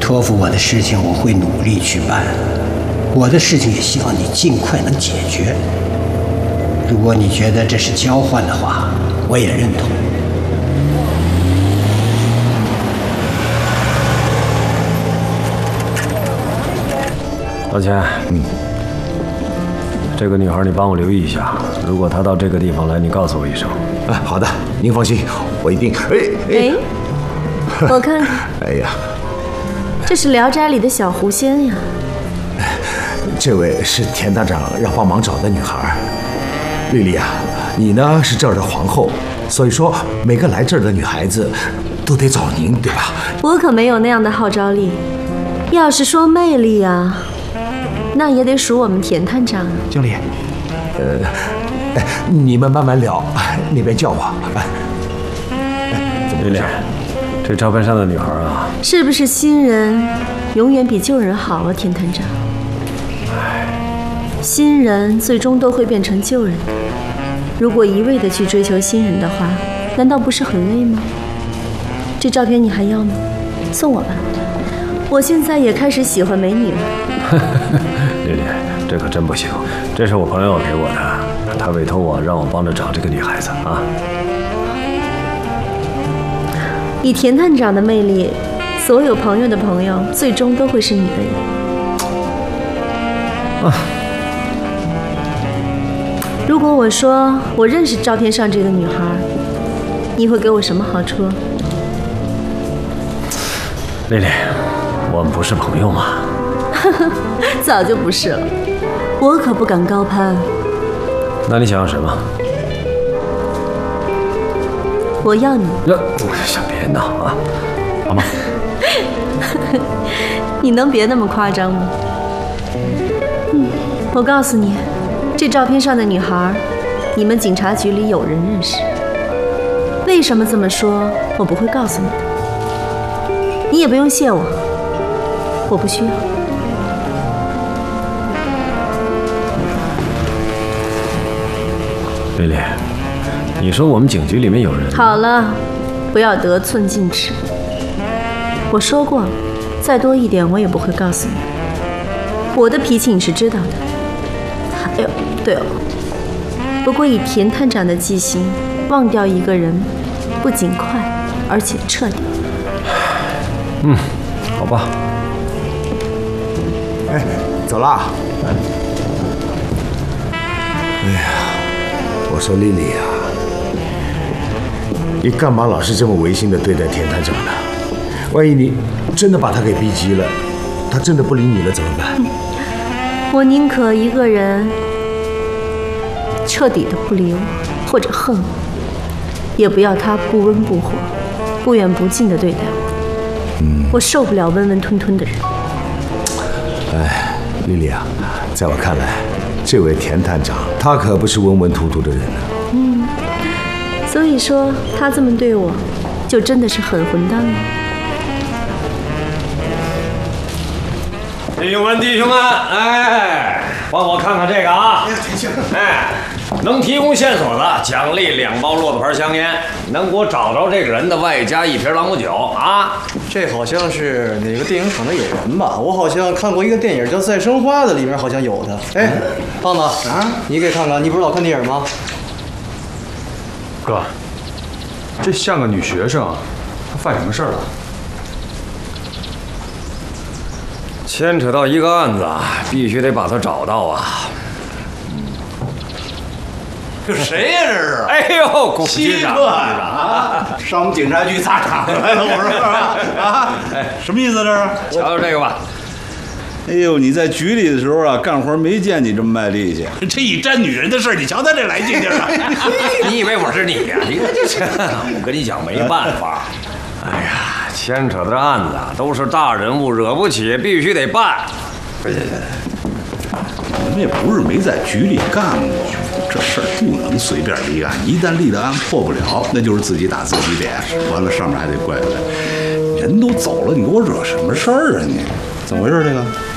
托付我的事情，我会努力去办。我的事情也希望你尽快能解决。如果你觉得这是交换的话，我也认同。 老钱，这个女孩你帮我留意一下，如果她到这个地方来，你告诉我一声。 好的，您放心，我一定。 我看看。 哎呀， 这是《聊斋》里的小狐仙呀。 这位是田大长让帮忙找的女孩。丽丽啊，你呢是这儿的皇后，所以说每个来这儿的女孩子都得找您，对吧？ 我可没有那样的号召力。要是说魅力啊，那也得数我们田探长啊。 经理，你们慢慢聊，那边叫我。 丽丽，这照片上的女孩啊， 是不是新人永远比旧人好啊，田探长？新人最终都会变成旧人。如果一味的去追求新人的话，难道不是很累吗？这照片你还要吗？送我吧，我现在也开始喜欢美女了。 丽丽，这可真不行，这是我朋友给我的，他委托我让我帮着找这个女孩子啊。 以田探长的魅力，所有朋友的朋友最终都会是你的人。啊。如果我说我认识照片上这个女孩，你会给我什么好处？ 丽丽，我们不是朋友吗？ 早就不是了，我可不敢高攀。 那你想要什么？ 我要你。 先别闹啊，好吗？ 你能别那么夸张吗？我告诉你。这照片上的女孩，你们警察局里有人认识。为什么这么说，我不会告诉你的。你也不用谢我，我不需要。 丽丽，你说我们警局里面有人…… 好了，不要得寸进尺。我说过了，再多一点我也不会告诉你。我的脾气你是知道的。哎呦，对了，不过以田探长的记性，忘掉一个人不仅快，而且彻底。 好吧。 走啦。哎呀，我说丽丽啊，你干嘛老是这么违心的对待田探长呢？万一你真的把他给逼急了，他真的不理你了怎么办？ 我宁可一个人彻底的不理我，或者恨我，也不要他不温不火、不远不近的对待我。我受不了温温吞吞的人。 哎，丽丽啊，在我看来，这位田探长他可不是温温突突的人呢。 所以说他这么对我，就真的是很混蛋了。 弟兄们，弟兄们，哎，帮我看看这个啊！哎，能提供线索的，奖励2包骆驼牌香烟；能给我找着这个人的，外加1瓶朗姆酒啊！ 这好像是哪个电影厂的演员吧？我好像看过一个电影叫《再生花》的，里面好像有的。哎，胖子啊，你给看看，你不是老看电影吗？ 哥，这像个女学生，她犯什么事儿了？ 牵扯到一个案子，必须得把他找到啊！ 这谁呀？这是？ 哎呦，龚局长啊！上我们警察局砸场来了，我说啊，什么意思？这是？ 瞧瞧这个吧。 哎呦，你在局里的时候啊，干活没见你这么卖力气。这一沾女人的事，你瞧他这来劲劲啊！ 你以为我是你呀？你看这，我跟你讲，没办法。哎呀，牵扯的这案子都是大人物，惹不起，必须得办。 我们也不是没在局里干过，这事儿不能随便立案，一旦立的案破不了，那就是自己打自己脸，完了上面还得怪罪。人都走了，你给我惹什么事儿啊你？怎么回事？这个？